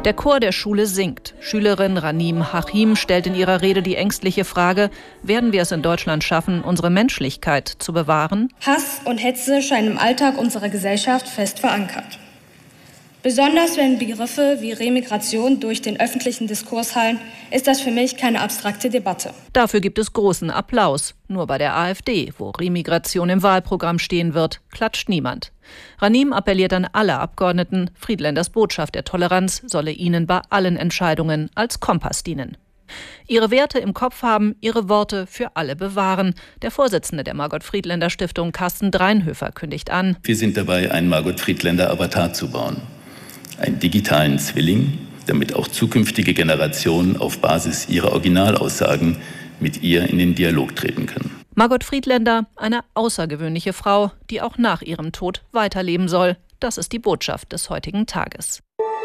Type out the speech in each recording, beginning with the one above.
Der Chor der Schule singt. Schülerin Ranim Hachim stellt in ihrer Rede die ängstliche Frage: Werden wir es in Deutschland schaffen, unsere Menschlichkeit zu bewahren? Hass und Hetze scheinen im Alltag unserer Gesellschaft fest verankert. Besonders wenn Begriffe wie Remigration durch den öffentlichen Diskurs hallen, ist das für mich keine abstrakte Debatte. Dafür gibt es großen Applaus. Nur bei der AfD, wo Remigration im Wahlprogramm stehen wird, klatscht niemand. Ranim appelliert an alle Abgeordneten, Friedländers Botschaft der Toleranz solle ihnen bei allen Entscheidungen als Kompass dienen. Ihre Werte im Kopf haben, ihre Worte für alle bewahren. Der Vorsitzende der Margot Friedländer Stiftung, Carsten Dreinhöfer, kündigt an: Wir sind dabei, einen Margot Friedländer Avatar zu bauen. Einen digitalen Zwilling, damit auch zukünftige Generationen auf Basis ihrer Originalaussagen mit ihr in den Dialog treten können. Margot Friedländer, eine außergewöhnliche Frau, die auch nach ihrem Tod weiterleben soll. Das ist die Botschaft des heutigen Tages.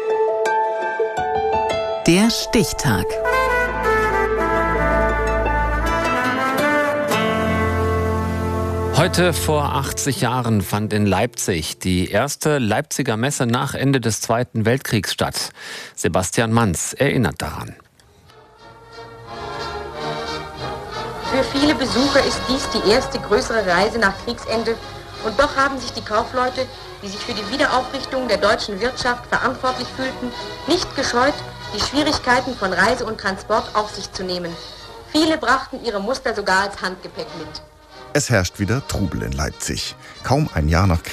Der Stichtag. Heute vor 80 Jahren fand in Leipzig die erste Leipziger Messe nach Ende des Zweiten Weltkriegs statt. Sebastian Manz erinnert daran. Für viele Besucher ist dies die erste größere Reise nach Kriegsende. Und doch haben sich die Kaufleute, die sich für die Wiederaufrichtung der deutschen Wirtschaft verantwortlich fühlten, nicht gescheut, die Schwierigkeiten von Reise und Transport auf sich zu nehmen. Viele brachten ihre Muster sogar als Handgepäck mit. Es herrscht wieder Trubel in Leipzig. Kaum ein Jahr nach